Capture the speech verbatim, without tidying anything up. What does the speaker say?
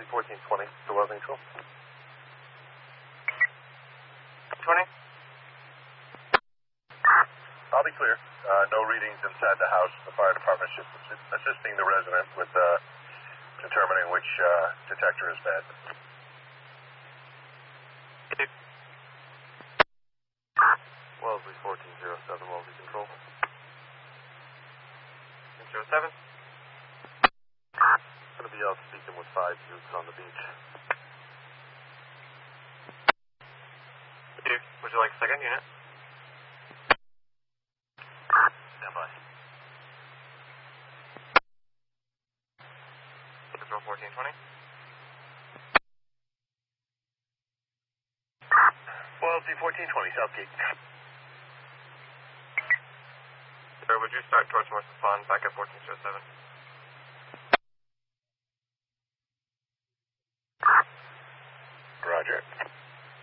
Wellesley fourteen twenty to Welding Control. twenty? I'll be clear. Uh, no readings inside the house. The fire department is assi- assisting the resident with uh, determining which uh, detector is bad. Wellesley fourteen oh seven, Wellesley Control. zero seven? Going to be out speaking with five youths on the beach. Would you like a second unit? Stand by. Control fourteen twenty? Wellesley fourteen twenty, Southgate. Sir, would you start towards Morris Pond, back at fourteen oh seven?